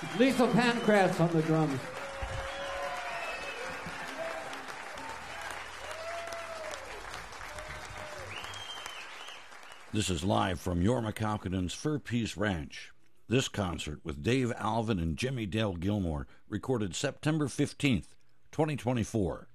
Lethal Pancratz on the drums. This is live from Jorma Kaukonen's Fur Peace Ranch. This concert with Dave Alvin and Jimmy Dale Gilmore recorded September 15th, 2024.